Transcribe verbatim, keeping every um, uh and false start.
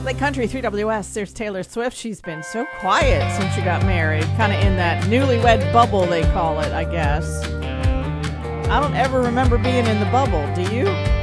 Lake Country three W S. There's Taylor Swift. She's been so quiet since she got married. Kind of in that newlywed bubble, they call it, I guess. I don't ever remember being in the bubble. Do you?